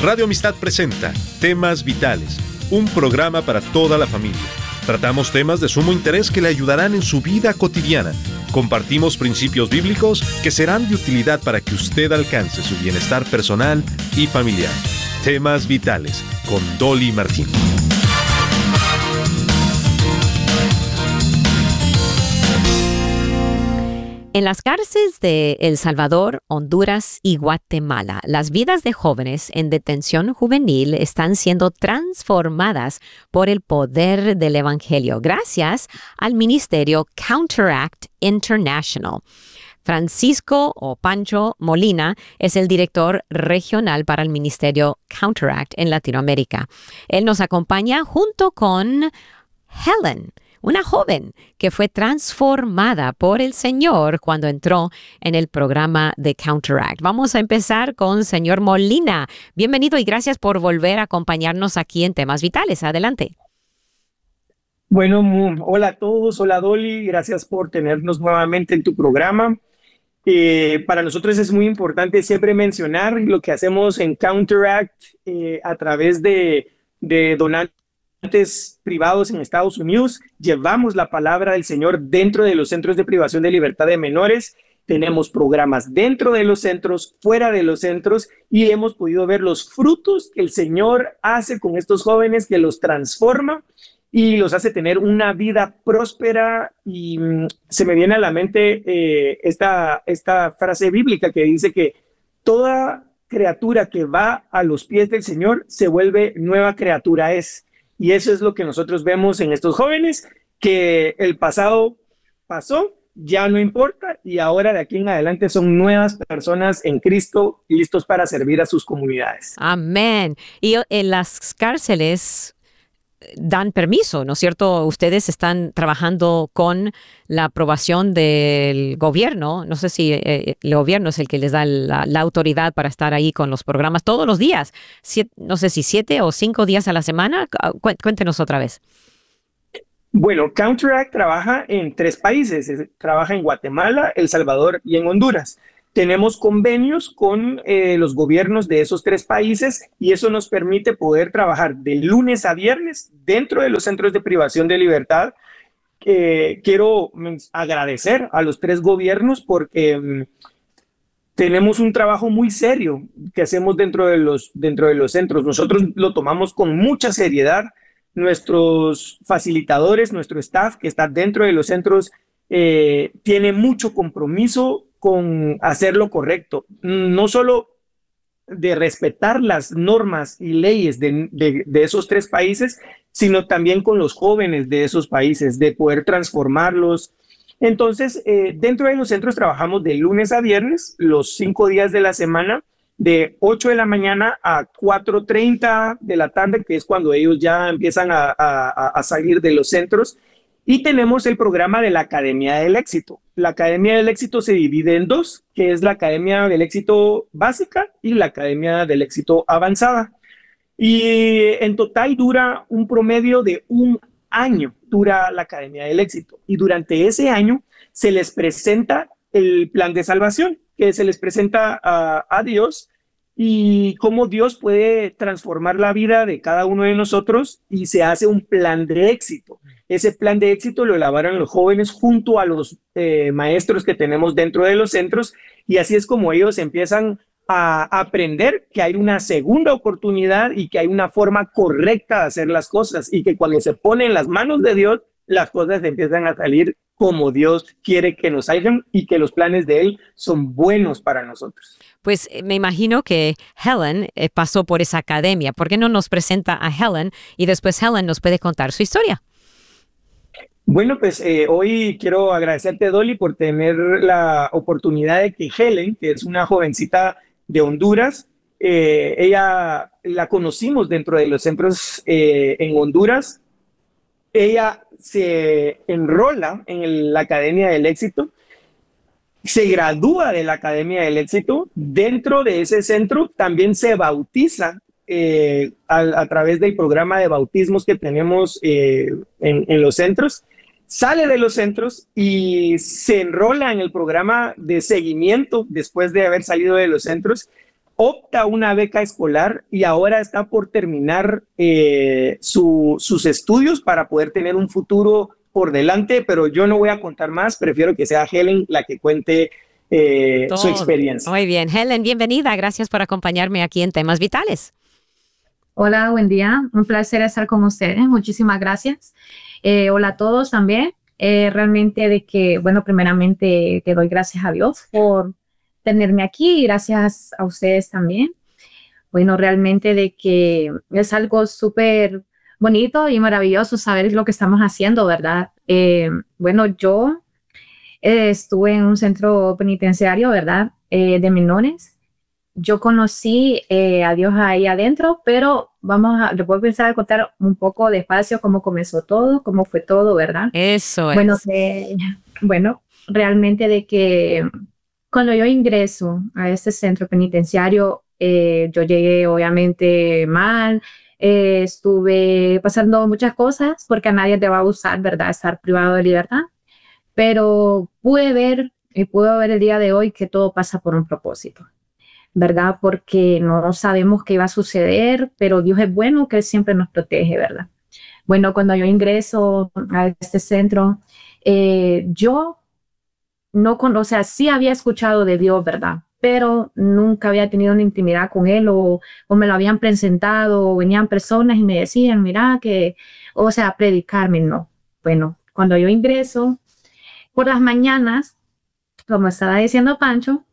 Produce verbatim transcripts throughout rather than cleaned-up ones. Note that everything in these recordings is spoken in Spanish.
Radio Amistad presenta Temas Vitales, un programa para toda la familia. Tratamos temas de sumo interés que le ayudarán en su vida cotidiana. Compartimos principios bíblicos que serán de utilidad para que usted alcance su bienestar personal y familiar. Temas Vitales, con Dolly Martín. En las cárceles de El Salvador, Honduras y Guatemala, las vidas de jóvenes en detención juvenil están siendo transformadas por el poder del Evangelio, gracias al ministerio Counteract International. Francisco o Pancho Molina es el director regional para el ministerio Counteract en Latinoamérica. Él nos acompaña junto con Helen, una joven que fue transformada por el Señor cuando entró en el programa de Counteract. Vamos a empezar con señor Molina. Bienvenido y gracias por volver a acompañarnos aquí en Temas Vitales. Adelante. Bueno, hola a todos. Hola Dolly. Gracias por tenernos nuevamente en tu programa. Eh, para nosotros es muy importante siempre mencionar lo que hacemos en Counteract eh, a través de, de donantes privados en Estados Unidos. Llevamos la palabra del Señor dentro de los centros de privación de libertad de menores. Tenemos programas dentro de los centros, fuera de los centros, y hemos podido ver los frutos que el Señor hace con estos jóvenes, que los transforma y los hace tener una vida próspera. Y mm, se me viene a la mente eh, esta, esta frase bíblica que dice que toda criatura que va a los pies del Señor se vuelve nueva criatura es. Y eso es lo que nosotros vemos en estos jóvenes, que el pasado pasó, ya no importa, y ahora de aquí en adelante son nuevas personas en Cristo, listos para servir a sus comunidades. Amén. Y en las cárceles dan permiso, ¿no es cierto? Ustedes están trabajando con la aprobación del gobierno. No sé si eh, el gobierno es el que les da la, la autoridad para estar ahí con los programas todos los días. Siete, no sé si siete o cinco días a la semana. Cuéntenos otra vez. Bueno, Counteract trabaja en tres países. Trabaja en Guatemala, El Salvador y en Honduras. Tenemos convenios con eh, los gobiernos de esos tres países y eso nos permite poder trabajar de lunes a viernes dentro de los centros de privación de libertad. Eh, quiero agradecer a los tres gobiernos porque um, tenemos un trabajo muy serio que hacemos dentro de los, dentro de los centros. Nosotros lo tomamos con mucha seriedad. Nuestros facilitadores, nuestro staff que está dentro de los centros eh, tiene mucho compromiso con hacer lo correcto, no solo de respetar las normas y leyes de, de, de esos tres países, sino también con los jóvenes de esos países, de poder transformarlos. Entonces, eh, dentro de los centros trabajamos de lunes a viernes, los cinco días de la semana, de ocho de la mañana a cuatro treinta de la tarde, que es cuando ellos ya empiezan a, a, a salir de los centros. Y tenemos el programa de la Academia del Éxito. La Academia del Éxito se divide en dos, que es la Academia del Éxito Básica y la Academia del Éxito Avanzada. Y en total dura un promedio de un año, dura la Academia del Éxito. Y durante ese año se les presenta el plan de salvación, que se les presenta a, a Dios y cómo Dios puede transformar la vida de cada uno de nosotros, y se hace un plan de éxito. Ese plan de éxito lo elaboran los jóvenes junto a los eh, maestros que tenemos dentro de los centros, y así es como ellos empiezan a aprender que hay una segunda oportunidad y que hay una forma correcta de hacer las cosas, y que cuando se pone en las manos de Dios, las cosas empiezan a salir como Dios quiere que nos salgan, y que los planes de Él son buenos para nosotros. Pues me imagino que Helen eh, pasó por esa academia. ¿Por qué no nos presenta a Helen y después Helen nos puede contar su historia? Bueno, pues eh, hoy quiero agradecerte, Dolly, por tener la oportunidad de que Helen, que es una jovencita de Honduras, eh, ella la conocimos dentro de los centros eh, en Honduras. Ella se enrola en el, la Academia del Éxito, se gradúa de la Academia del Éxito. Dentro de ese centro también se bautiza eh, a, a través del programa de bautismos que tenemos eh, en, en los centros. Sale de los centros y se enrola en el programa de seguimiento después de haber salido de los centros. opta una beca escolar y ahora está por terminar eh, su, sus estudios para poder tener un futuro por delante, pero yo no voy a contar más, prefiero que sea Helen la que cuente eh, su experiencia. Muy bien, Helen, bienvenida, gracias por acompañarme aquí en Temas Vitales. Hola, buen día, un placer estar con ustedes, muchísimas gracias. Eh, hola a todos también, eh, realmente de que, bueno, primeramente te doy gracias a Dios por tenerme aquí y gracias a ustedes también. Bueno, realmente de que es algo súper bonito y maravilloso saber lo que estamos haciendo, ¿verdad? Eh, bueno, yo eh, estuve en un centro penitenciario, ¿verdad? Eh, de menores. Yo conocí eh, a Dios ahí adentro, pero vamos a, le voy a empezar a contar un poco despacio cómo comenzó todo, cómo fue todo, ¿verdad? Eso es. Bueno, eh, bueno, realmente de que cuando yo ingreso a este centro penitenciario, eh, yo llegué obviamente mal, eh, estuve pasando muchas cosas porque a nadie te va a gustar, ¿verdad? Estar privado de libertad, pero pude ver y puedo ver el día de hoy que todo pasa por un propósito, ¿verdad? Porque no sabemos qué va a suceder, pero Dios es bueno, que Él siempre nos protege, ¿verdad? Bueno, cuando yo ingreso a este centro, eh, yo no con, o sea, sí había escuchado de Dios, ¿verdad? Pero nunca había tenido una intimidad con Él o, o me lo habían presentado o venían personas y me decían, mira, que, o sea, predicarme, no. Bueno, cuando yo ingreso por las mañanas, como estaba diciendo Pancho,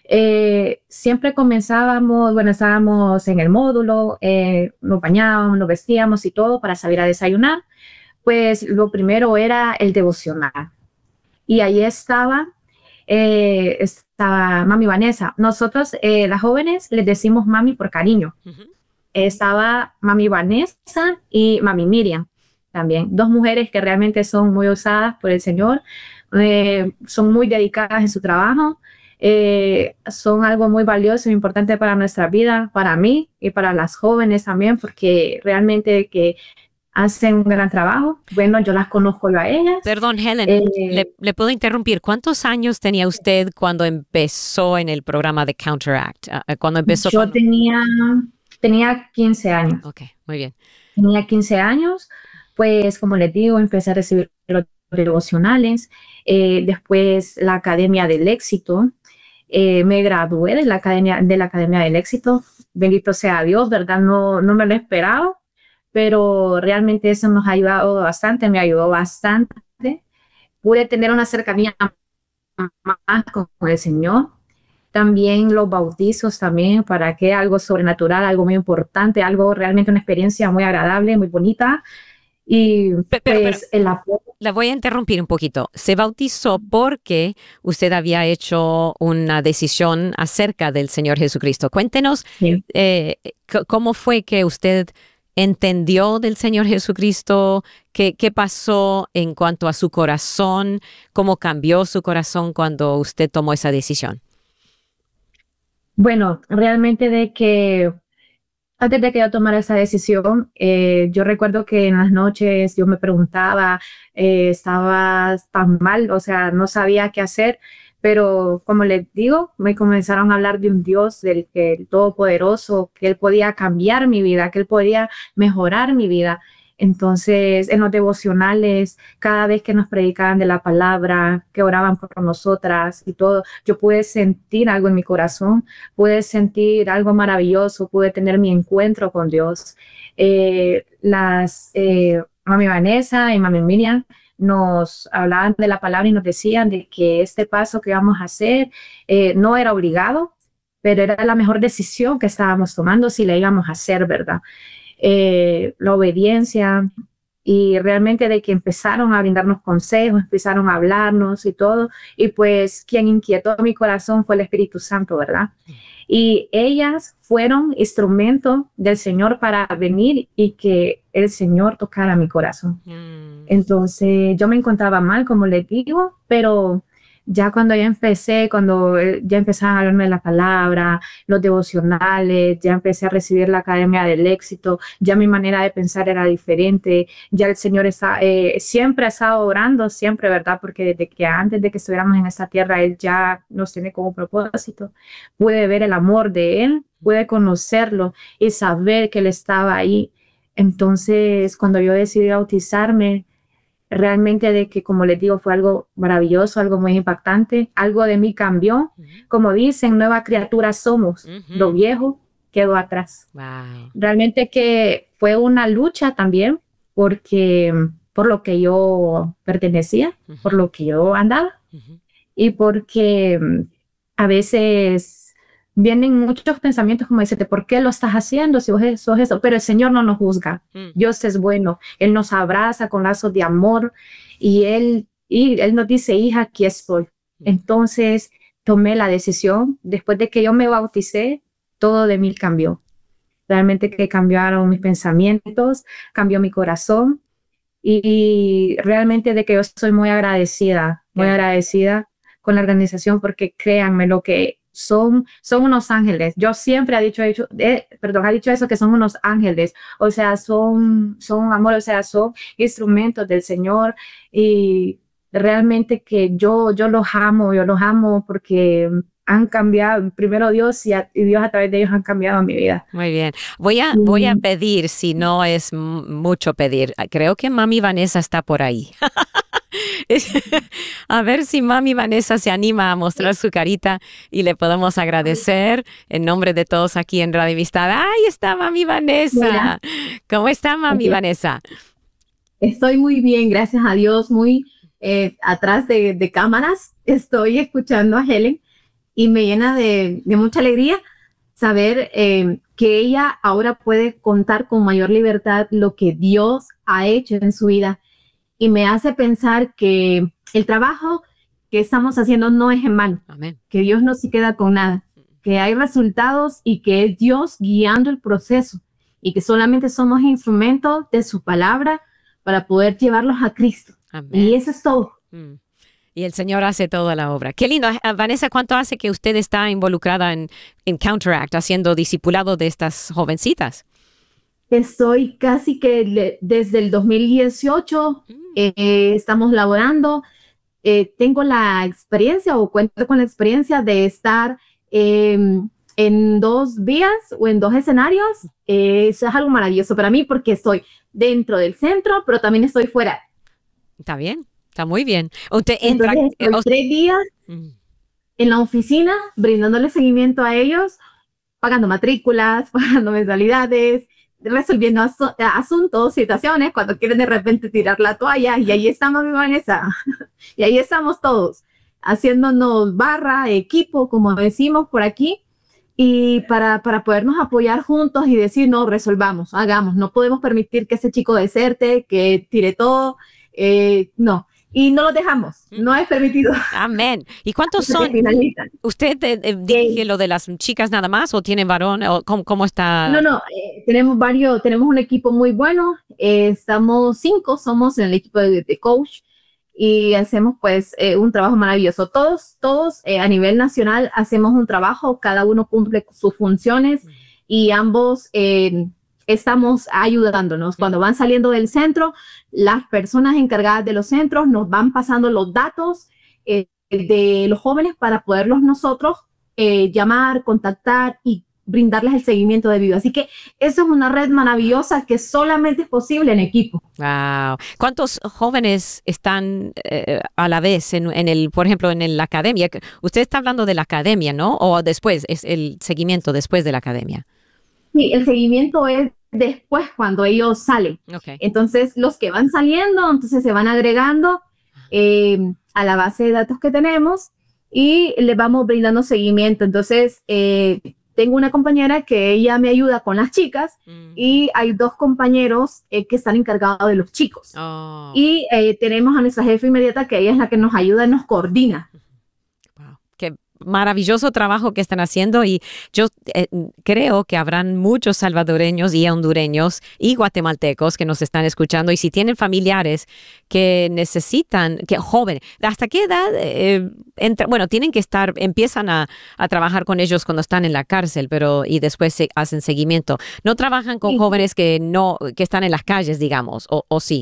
eh, siempre comenzábamos, bueno, estábamos en el módulo, eh, nos bañábamos, nos vestíamos y todo para salir a desayunar. Pues lo primero era el devocional. Y ahí estaba, eh, estaba Mami Vanessa. Nosotros, eh, las jóvenes, les decimos Mami por cariño. Uh-huh. Estaba Mami Vanessa y Mami Miriam también. Dos mujeres que realmente son muy usadas por el Señor, eh, son muy dedicadas en su trabajo, eh, son algo muy valioso e importante para nuestra vida, para mí y para las jóvenes también, porque realmente que hacen un gran trabajo. Bueno, yo las conozco yo a ellas. Perdón, Helen, eh, le, le puedo interrumpir. ¿Cuántos años tenía usted cuando empezó en el programa de Counteract? Uh, cuando empezó yo cuando... tenía, tenía quince años. Ok, muy bien. Tenía quince años, pues como les digo, empecé a recibir los devocionales, eh, después la Academia del Éxito, eh, me gradué de la Academia, de la Academia del Éxito, bendito sea Dios, ¿verdad? No, no me lo esperaba, pero realmente eso nos ha ayudado bastante, me ayudó bastante. Pude tener una cercanía más con el Señor. También los bautizos también, para que algo sobrenatural, algo muy importante, algo realmente una experiencia muy agradable, muy bonita. Y pero, pero, pues pero, el apoyo. La voy a interrumpir un poquito. ¿Se bautizó porque usted había hecho una decisión acerca del Señor Jesucristo? Cuéntenos Sí. eh, cómo fue que usted entendió del Señor Jesucristo, qué, qué pasó en cuanto a su corazón, cómo cambió su corazón cuando usted tomó esa decisión. Bueno, realmente de que antes de que yo tomara esa decisión, eh, yo recuerdo que en las noches yo me preguntaba, eh, estaba tan mal, o sea, no sabía qué hacer, pero como les digo, me comenzaron a hablar de un Dios, del que el Todopoderoso, que Él podía cambiar mi vida, que Él podía mejorar mi vida. Entonces, en los devocionales, cada vez que nos predicaban de la palabra, que oraban por nosotras y todo, yo pude sentir algo en mi corazón, pude sentir algo maravilloso, pude tener mi encuentro con Dios. Eh, las eh, Mami Vanessa y Mami Miriam nos hablaban de la palabra y nos decían de que este paso que íbamos a hacer eh, no era obligado, pero era la mejor decisión que estábamos tomando si la íbamos a hacer, ¿verdad? Eh, la obediencia y realmente de que empezaron a brindarnos consejos, empezaron a hablarnos y todo, y pues quien inquietó mi corazón fue el Espíritu Santo, ¿verdad? Y ellas fueron instrumentos del Señor para venir y que el Señor tocara mi corazón. Mm. Entonces yo me encontraba mal, como les digo, pero Ya cuando ya empecé, cuando eh, ya empezaban a hablarme de la palabra, los devocionales, ya empecé a recibir la Academia del Éxito, ya mi manera de pensar era diferente, ya el Señor está, eh, siempre ha estado orando, siempre, ¿verdad? Porque desde que antes de que estuviéramos en esta tierra, Él ya nos tiene como propósito. Pude ver el amor de Él, pude conocerlo y saber que Él estaba ahí. Entonces, cuando yo decidí bautizarme, realmente de que, como les digo, fue algo maravilloso, algo muy impactante, algo de mí cambió. Uh-huh. Como dicen, nueva criatura somos, uh-huh. Lo viejo quedó atrás. Wow. Realmente que fue una lucha también, porque por lo que yo pertenecía, uh-huh. Por lo que yo andaba, uh-huh. Y porque a veces vienen muchos pensamientos como decirte, ¿por qué lo estás haciendo si vos sos eso? Pero el Señor no nos juzga. Mm. Dios es bueno. Él nos abraza con lazos de amor y Él, y él nos dice, hija, aquí estoy. Mm. Entonces tomé la decisión. Después de que yo me bauticé, todo de mí cambió. Realmente que cambiaron mis pensamientos, cambió mi corazón y realmente de que yo soy muy agradecida, muy yeah. agradecida con la organización porque créanme lo que Son, son unos ángeles. Yo siempre he dicho, eh, perdón, he dicho eso, que son unos ángeles. O sea, son, son amor, o sea, son instrumentos del Señor. Y realmente que yo, yo los amo, yo los amo porque han cambiado, primero Dios y, a, y Dios a través de ellos han cambiado mi vida. Muy bien. Voy a, voy a pedir, si no es m- mucho pedir, creo que Mami Vanessa está por ahí. A ver si Mami Vanessa se anima a mostrar su carita y le podemos agradecer en nombre de todos aquí en Radio Amistad. ¡Ahí está Mami Vanessa! Mira. ¿Cómo está Mami okay. Vanessa? Estoy muy bien, gracias a Dios, muy eh, atrás de, de cámaras. Estoy escuchando a Helen y me llena de, de mucha alegría saber eh, que ella ahora puede contar con mayor libertad lo que Dios ha hecho en su vida. Y me hace pensar que el trabajo que estamos haciendo no es en vano, Amén. Que Dios no se queda con nada, que hay resultados y que es Dios guiando el proceso y que solamente somos instrumentos de su palabra para poder llevarlos a Cristo. Amén. Y eso es todo. Mm. Y el Señor hace toda la obra. Qué lindo. Vanessa, ¿cuánto hace que usted está involucrada en, en Counteract, haciendo discipulado de estas jovencitas? Estoy casi que le, desde el dos mil dieciocho mm. eh, estamos laborando. Eh, tengo la experiencia o cuento con la experiencia de estar eh, en dos vías o en dos escenarios. Eh, eso es algo maravilloso para mí porque estoy dentro del centro, pero también estoy fuera. Está bien, está muy bien. Usted entra. Entonces, estoy eh, tres días mm. en la oficina brindándole seguimiento a ellos, pagando matrículas, pagando mensualidades, resolviendo asu- asuntos, situaciones, cuando quieren de repente tirar la toalla, y ahí estamos, mi Vanessa, y ahí estamos todos, haciéndonos barra, equipo, como decimos por aquí, y para, para podernos apoyar juntos y decir, no, resolvamos, hagamos, no podemos permitir que ese chico deserte, que tire todo, eh, no. Y no los dejamos, no es permitido. Amén. ¿Y cuántos son? ¿Usted eh, eh, dirige eh, lo de las chicas nada más o tiene varón? O cómo, ¿Cómo está? No, no, eh, tenemos varios, tenemos un equipo muy bueno, eh, estamos cinco, somos en el equipo de, de coach y hacemos pues eh, un trabajo maravilloso. Todos, todos eh, a nivel nacional hacemos un trabajo, cada uno cumple sus funciones mm. y ambos... Eh, estamos ayudándonos. Cuando van saliendo del centro, las personas encargadas de los centros nos van pasando los datos eh, de los jóvenes para poderlos nosotros eh, llamar, contactar y brindarles el seguimiento debido. Así que eso es una red maravillosa que solamente es posible en equipo. Wow. ¿Cuántos jóvenes están eh, a la vez en, en el, por ejemplo, en la academia? Usted está hablando de la academia, ¿no? O después, es el seguimiento después de la academia. Sí, el seguimiento es después cuando ellos salen. Okay. Entonces, los que van saliendo, entonces se van agregando eh, a la base de datos que tenemos y les vamos brindando seguimiento. Entonces, eh, tengo una compañera que ella me ayuda con las chicas mm. y hay dos compañeros eh, que están encargados de los chicos. Oh. Y eh, tenemos a nuestra jefa inmediata que ella es la que nos ayuda y nos coordina. Wow. Qué maravilloso trabajo que están haciendo y yo eh, creo que habrán muchos salvadoreños y hondureños y guatemaltecos que nos están escuchando y si tienen familiares que necesitan, que jóvenes, ¿hasta qué edad? Eh, entra, bueno, tienen que estar, empiezan a, a trabajar con ellos cuando están en la cárcel, pero y después se hacen seguimiento. ¿No trabajan con Sí. jóvenes que no, que están en las calles, digamos, o, o sí?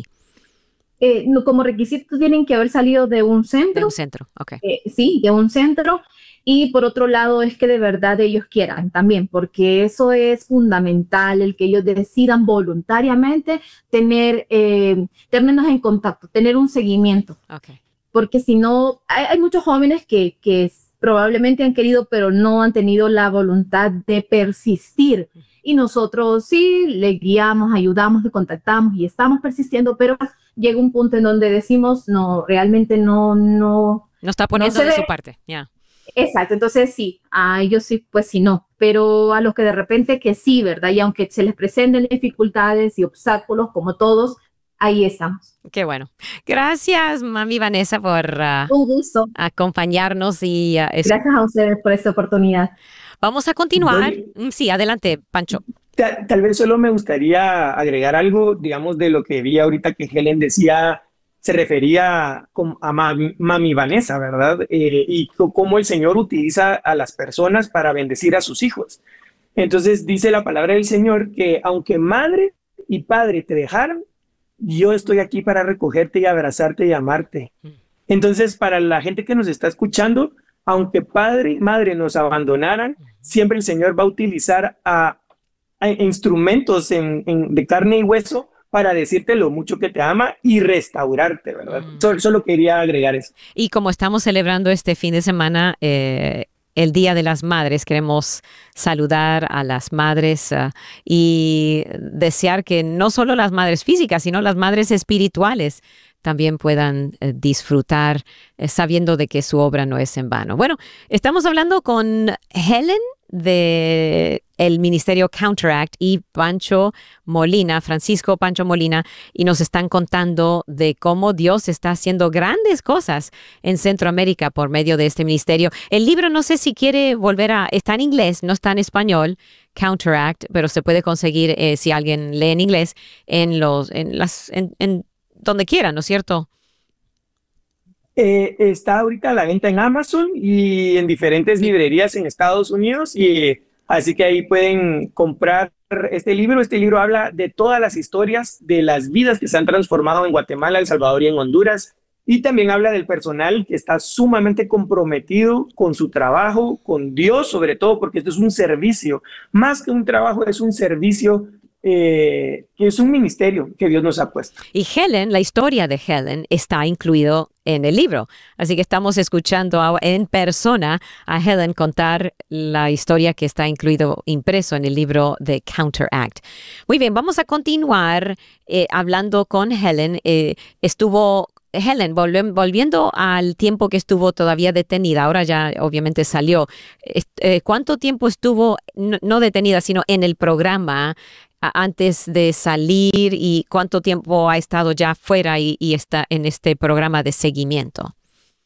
Eh, no, como requisito tienen que haber salido de un De centro, un centro, ok. eh, sí, de un centro, y por otro lado es que de verdad ellos quieran también, porque eso es fundamental, el que ellos decidan voluntariamente tener, eh, tenernos en contacto, tener un seguimiento, Okay. porque si no, hay, hay muchos jóvenes que, que probablemente han querido, pero no han tenido la voluntad de persistir. Y nosotros sí le guiamos, ayudamos, le contactamos y estamos persistiendo, pero llega un punto en donde decimos, no, realmente no, no. No está poniendo se de ve. su parte, ya. Exacto, entonces sí, a ellos sí, pues sí, no, pero a los que de repente que sí, ¿verdad? Y aunque se les presenten dificultades y obstáculos, como todos, ahí estamos. Qué bueno. Gracias, mami Vanessa, por uh, Un gusto. acompañarnos y uh, es- Gracias a ustedes por esta oportunidad. vamos a continuar. Doy- Mm, Sí, adelante, Pancho. Ta- Tal vez solo me gustaría agregar algo, digamos, de lo que vi ahorita que Helen decía, se refería com- a mami, mami Vanessa, ¿verdad? Eh, y co- cómo el Señor utiliza a las personas para bendecir a sus hijos. Entonces dice la palabra del Señor que aunque madre y padre te dejaron, yo estoy aquí para recogerte y abrazarte y amarte. Entonces, para la gente que nos está escuchando, aunque padre y madre nos abandonaran, siempre el Señor va a utilizar a a instrumentos en, en- de carne y hueso para decirte lo mucho que te ama y restaurarte, ¿verdad? Mm. Solo, solo quería agregar eso. Y como estamos celebrando este fin de semana, eh, el Día de las Madres, queremos saludar a las madres uh, y desear que no solo las madres físicas, sino las madres espirituales también puedan eh, disfrutar eh, sabiendo de que su obra no es en vano. Bueno, estamos hablando con Helen de el Ministerio Counteract y Pancho Molina, Francisco Pancho Molina, y nos están contando de cómo Dios está haciendo grandes cosas en Centroamérica por medio de este ministerio. El libro, no sé si quiere volver a, está en inglés, no está en español, Counteract, pero se puede conseguir eh, si alguien lee en inglés en los, en las, en, en donde quiera, ¿no es cierto? Eh, está ahorita a la venta en Amazon y en diferentes librerías en Estados Unidos, y así que ahí pueden comprar este libro. Este libro habla de todas las historias de las vidas que se han transformado en Guatemala, El Salvador y en Honduras, y también habla del personal que está sumamente comprometido con su trabajo, con Dios sobre todo, porque esto es un servicio, más que un trabajo, es un servicio eh, que es un ministerio que Dios nos ha puesto. Y Helen, la historia de Helen está incluido en el libro. Así que estamos escuchando a- en persona a Helen contar la historia que está incluido, impreso en el libro de Counteract. Muy bien, vamos a continuar eh, hablando con Helen. Eh, estuvo Helen, volve- volviendo al tiempo que estuvo todavía detenida, ahora ya obviamente salió. Est- eh, ¿Cuánto tiempo estuvo, no, no detenida, sino en el programa a- antes de salir, y cuánto tiempo ha estado ya fuera y, y está en este programa de seguimiento?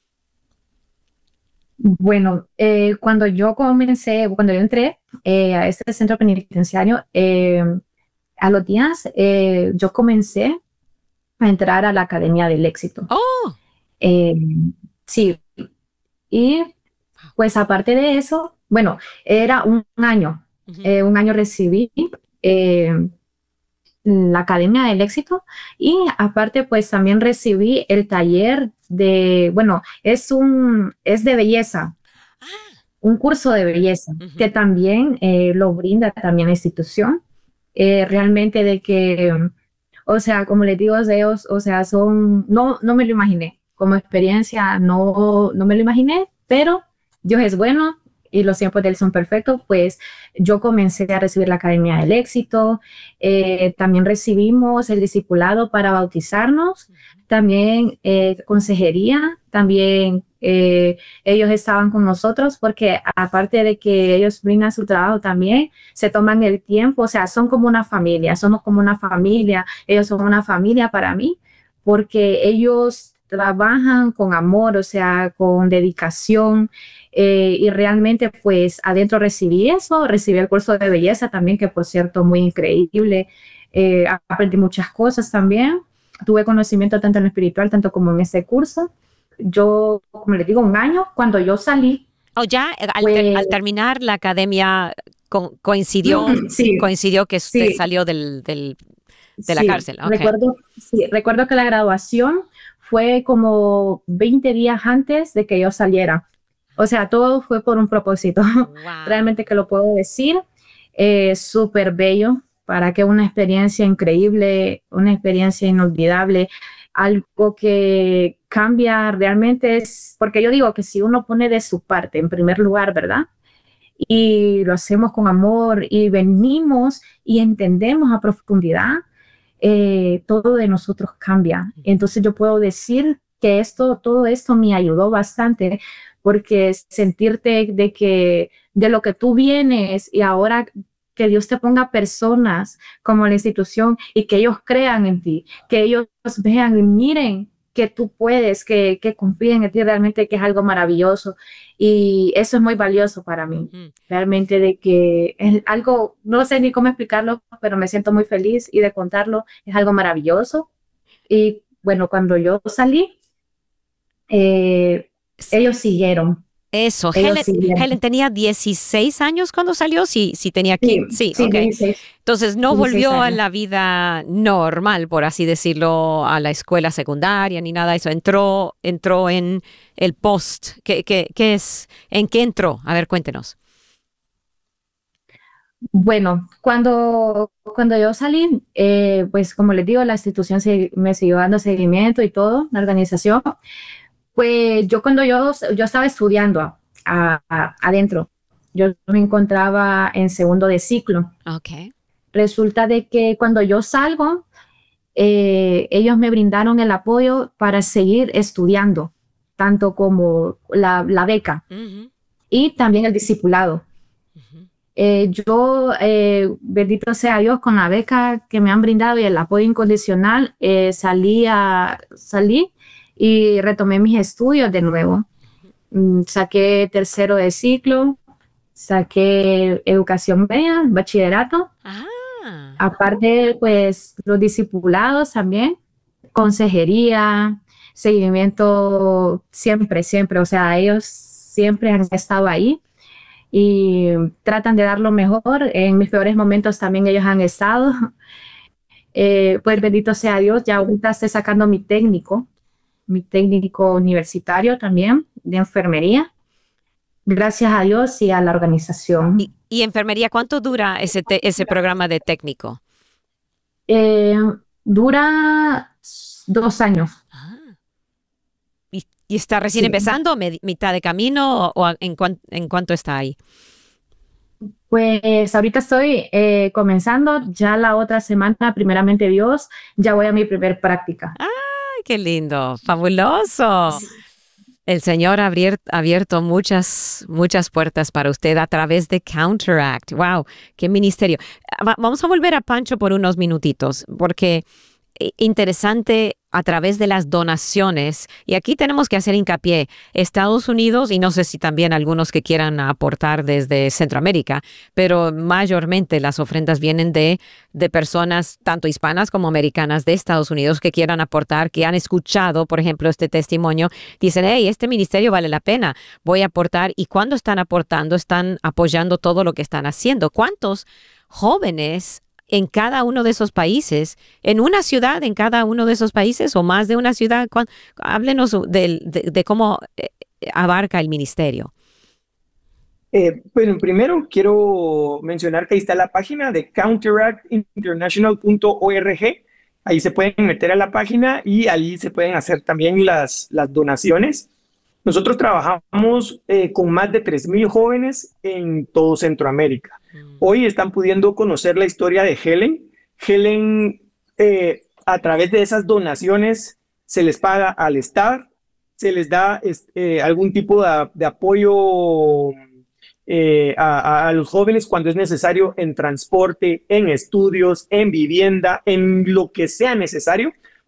Bueno, eh, cuando yo comencé, cuando yo entré eh, a este centro penitenciario, eh, a los días eh, yo comencé a entrar a la Academia del Éxito. Oh, Eh, sí, y pues aparte de eso, bueno, era un año, ujú. eh, un año recibí eh, la Academia del Éxito, y aparte pues también recibí el taller de, bueno, es un, es de belleza, un curso de belleza Ujú. que también eh, lo brinda también la institución. Eh, realmente de que, o sea, como les digo, de ellos, o sea, son, no, no me lo imaginé, como experiencia no, no me lo imaginé, pero Dios es bueno y los tiempos de Él son perfectos. Pues yo comencé a recibir la Academia del Éxito, eh, también recibimos el discipulado para bautizarnos, también eh, consejería, también eh, ellos estaban con nosotros, porque aparte de que ellos brindan su trabajo, también se toman el tiempo, o sea, son como una familia, somos como una familia, ellos son una familia para mí, porque ellos trabajan con amor, o sea, con dedicación. Eh, y realmente, pues, adentro recibí eso, recibí el curso de belleza también, que por cierto, muy increíble. Eh, aprendí muchas cosas también. Tuve conocimiento tanto en lo espiritual, tanto como en ese curso. Yo, como les digo, un año, cuando yo salí, O ya eh, al, ter- pues, al terminar la academia co- coincidió, sí, coincidió que usted sí, salió del, del- de la sí, cárcel. Ok. recuerdo, sí, recuerdo que la graduación fue como veinte días antes de que yo saliera. O sea, todo fue por un propósito. Wow. Realmente que lo puedo decir. Eh, súper bello, para que una experiencia increíble, una experiencia inolvidable, algo que cambia realmente es, porque yo digo que si uno pone de su parte en primer lugar, ¿verdad? Y lo hacemos con amor y venimos y entendemos a profundidad, eh, todo de nosotros cambia. Entonces yo puedo decir que esto, todo esto me ayudó bastante, porque sentirte de que de lo que tú vienes y ahora que Dios te ponga personas como la institución y que ellos crean en ti, que ellos vean y miren que tú puedes, que, que confíen en ti realmente, que es algo maravilloso. Y eso es muy valioso para mí. Mm. Realmente de que es algo, no sé ni cómo explicarlo, pero me siento muy feliz y de contarlo es algo maravilloso. Y bueno, cuando yo salí, eh, S- ellos siguieron, Eso, ellos Helen, siguieron. Helen tenía dieciséis años cuando salió, sí, sí tenía Sí, quince, sí, sí, ok. dieciséis, Entonces no dieciséis volvió a años. la vida normal, por así decirlo, a la escuela secundaria ni nada de eso. Entró, entró en el post. ¿Qué, qué, qué es? ¿En qué entró? A ver, cuéntenos. Bueno, cuando, cuando yo salí, eh, pues como les digo, la institución se- me siguió dando seguimiento y todo, la organización. Pues yo cuando yo, yo estaba estudiando a- a- adentro, yo me encontraba en segundo de ciclo. Ok. Resulta de que cuando yo salgo, eh, ellos me brindaron el apoyo para seguir estudiando, tanto como la, la beca Ujú, y también el discipulado. ujú. Eh, yo, eh, bendito sea Dios, con la beca que me han brindado y el apoyo incondicional, eh, salí, a, salí y retomé mis estudios de nuevo. Mm, saqué tercero de ciclo, saqué educación media, bachillerato. Ah, Aparte, pues los discipulados también, consejería, seguimiento siempre, siempre. O sea, ellos siempre han estado ahí y tratan de dar lo mejor. En mis peores momentos también ellos han estado. Eh, pues bendito sea Dios, ya ahorita estoy sacando mi técnico, mi técnico universitario también de enfermería. Gracias a Dios y a la y, organización. y enfermería, ¿cuánto dura ese, te- ese programa de técnico? Eh, dura dos años. Ah, ¿y, y está recién Sí, empezando, medi- mitad de camino o, o a- en, cuan- en cuánto está ahí? pues ahorita estoy eh, comenzando, ya la otra semana, primeramente Dios, ya voy a mi primer práctica. ¡Ay, qué lindo! ¡Fabuloso! El Señor ha abier- abierto muchas, muchas puertas para usted a través de Counteract. ¡Wow! ¡Qué ministerio! Ah, va- Vamos a volver a Pancho por unos minutitos, porque eh, interesante a través de las donaciones. Y aquí tenemos que hacer hincapié. Estados Unidos, y no sé si también algunos que quieran aportar desde Centroamérica, pero mayormente las ofrendas vienen de, de personas tanto hispanas como americanas de Estados Unidos que quieran aportar, que han escuchado, por ejemplo, este testimonio. Dicen, hey, este ministerio vale la pena, voy a aportar. Y cuando están aportando, están apoyando todo lo que están haciendo. ¿Cuántos jóvenes en cada uno de esos países, en una ciudad en cada uno de esos países o más de una ciudad? Cuán- Háblenos del- de, de cómo eh, abarca el ministerio. Eh, bueno, primero quiero mencionar que ahí está la página de counteract international punto org. Ahí se pueden meter a la página y ahí se pueden hacer también las, las donaciones. Nosotros trabajamos eh, con más de tres mil jóvenes en todo Centroamérica. Mm. Hoy están pudiendo conocer la historia de Helen. Helen, eh, a través de esas donaciones, se les paga al Estado, se les da eh, algún tipo de, de apoyo eh, a, a los jóvenes cuando es necesario en transporte, en estudios, en vivienda, en lo que sea necesario,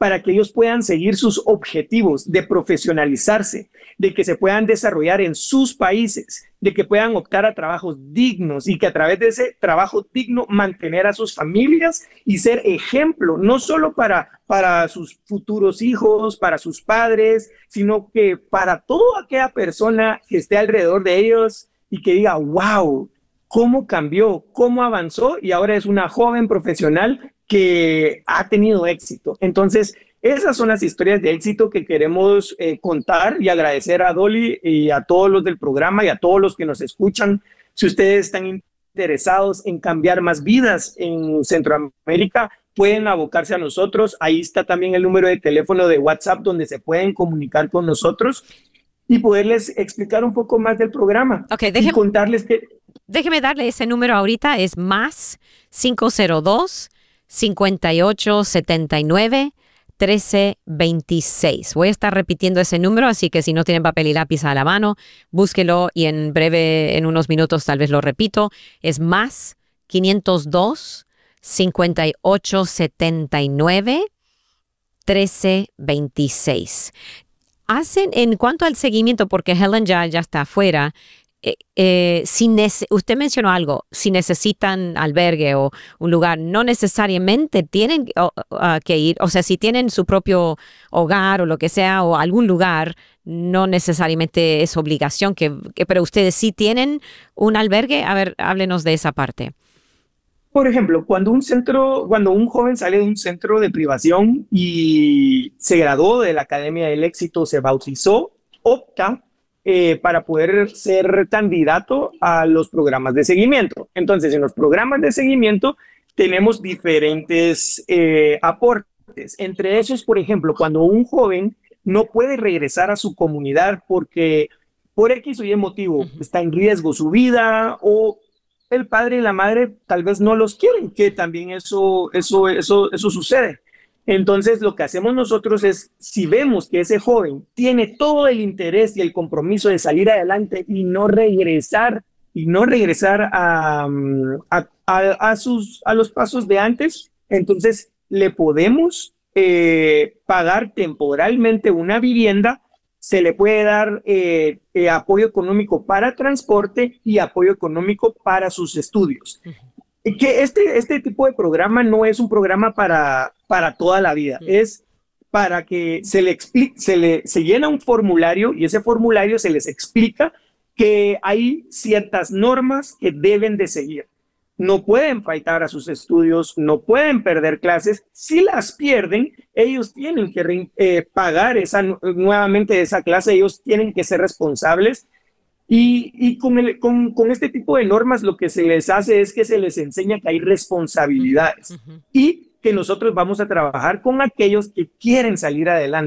para que ellos puedan seguir sus objetivos de profesionalizarse, de que se puedan desarrollar en sus países, de que puedan optar a trabajos dignos y que a través de ese trabajo digno mantener a sus familias y ser ejemplo, no solo para, para sus futuros hijos, para sus padres, sino que para toda aquella persona que esté alrededor de ellos y que diga, wow, cómo cambió, cómo avanzó y ahora es una joven profesional que ha tenido éxito. Entonces, esas son las historias de éxito que queremos eh, contar y agradecer a Dolly y a todos los del programa y a todos los que nos escuchan. Si ustedes están interesados en cambiar más vidas en Centroamérica, pueden abocarse a nosotros. Ahí está también el número de teléfono de WhatsApp donde se pueden comunicar con nosotros y poderles explicar un poco más del programa. Ok, déjeme, y contarles que... Déjeme darle ese número ahorita, es más cinco cero dos, cinco ocho siete nueve, uno tres dos seis. Voy a estar repitiendo ese número, así que si no tienen papel y lápiz a la mano, búsquelo y en breve, en unos minutos tal vez lo repito. Es más quinientos dos, cinco ocho siete nueve, uno tres dos seis. Hacen, en cuanto al seguimiento, porque Helen ya, ya está afuera, Eh, eh, si usted mencionó algo, si necesitan albergue o un lugar, no necesariamente tienen uh, uh, que ir, o sea, si tienen su propio hogar o lo que sea, o algún lugar, no necesariamente es obligación, que, que pero ustedes sí tienen un albergue. A ver, háblenos de esa parte. Por ejemplo, cuando un centro, cuando un joven sale de un centro de privación y se graduó de la Academia del Éxito, se bautizó, opta Eh, para poder ser candidato a los programas de seguimiento. Entonces, en los programas de seguimiento tenemos diferentes eh, aportes. Entre esos, por ejemplo, cuando un joven no puede regresar a su comunidad porque por X o Y motivo está en riesgo su vida o el padre y la madre tal vez no los quieren, que también eso, eso, eso, eso sucede. Entonces, lo que hacemos nosotros es, si vemos que ese joven tiene todo el interés y el compromiso de salir adelante y no regresar, y no regresar a, a, a, a, sus, a los pasos de antes, entonces le podemos eh, pagar temporalmente una vivienda, se le puede dar eh, eh, apoyo económico para transporte y apoyo económico para sus estudios. Que este, este tipo de programa no es un programa para, para toda la vida, es para que se le explique, se le se llena un formulario y ese formulario se les explica que hay ciertas normas que deben de seguir. No pueden faltar a sus estudios, no pueden perder clases. Si las pierden, ellos tienen que eh, pagar esa, nuevamente esa clase, ellos tienen que ser responsables. Y, y con, el, con, con este tipo de normas lo que se les hace es que se les enseña que hay responsabilidades uh-huh. y que nosotros vamos a trabajar con aquellos que quieren salir adelante.